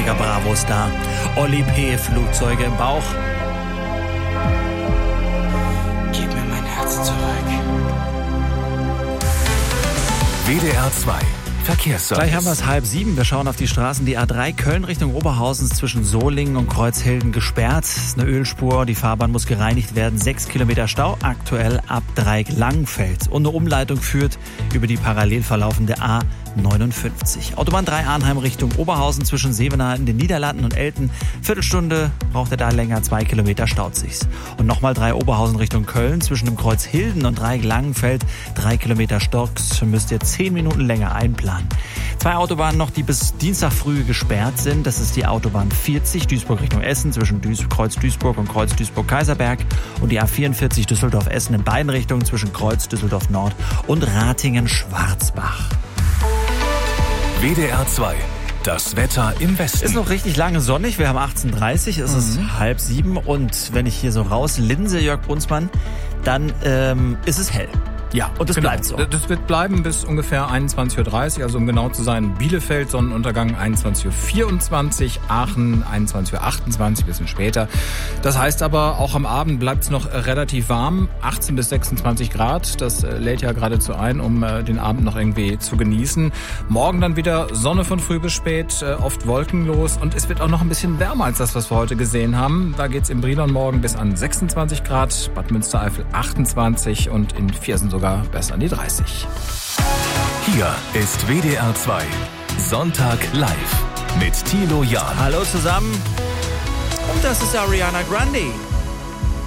ehemaliger Bravo-Star. Olli P. Flugzeuge im Bauch. Gib mir mein Herz zurück. WDR 2 Verkehrsservice. Gleich haben wir es 6:30. Wir schauen auf die Straßen. Die A3 Köln Richtung Oberhausen zwischen Solingen und Kreuzhilden gesperrt. Das ist eine Ölspur. Die Fahrbahn muss gereinigt werden. 6 Kilometer Stau. Aktuell ab Dreieck-Langenfeld. Und eine Umleitung führt über die parallel verlaufende A59. Autobahn 3 Arnheim Richtung Oberhausen zwischen Sevenaer in den Niederlanden und Elten. Viertelstunde braucht er da länger. 2 Kilometer staut sich's. Und nochmal 3 Oberhausen Richtung Köln zwischen dem Kreuz Hilden und Dreieck-Langenfeld. 3 Kilometer Stocks. Müsst ihr 10 Minuten länger einplanen. 2 Autobahnen noch, die bis Dienstag früh gesperrt sind. Das ist die Autobahn 40 Duisburg Richtung Essen zwischen Kreuz Duisburg und Kreuz Duisburg-Kaiserberg und die A44 Düsseldorf-Essen in beiden Richtungen zwischen Kreuz Düsseldorf-Nord und Ratingen-Schwarzbach. WDR 2, das Wetter im Westen. Ist noch richtig lange sonnig. Wir haben 18:30, es ist 6:30 und wenn ich hier so rauslinse, Jörg Brunsmann, dann ist es hell. Ja, und das bleibt so. Das wird bleiben bis ungefähr 21:30 Uhr, also um genau zu sein, Bielefeld Sonnenuntergang 21:24 Uhr, Aachen 21:28 Uhr, bisschen später. Das heißt aber, auch am Abend bleibt es noch relativ warm, 18 bis 26 Grad. Das lädt ja geradezu ein, um den Abend noch irgendwie zu genießen. Morgen dann wieder Sonne von früh bis spät, oft wolkenlos und es wird auch noch ein bisschen wärmer als das, was wir heute gesehen haben. Da geht's im Brilon morgen bis an 26 Grad, Bad Münstereifel 28 und in Viersen sogar bis an die 30. Hier ist WDR 2 Sonntag live mit Thilo Jahn. Hallo zusammen und das ist Ariana Grande.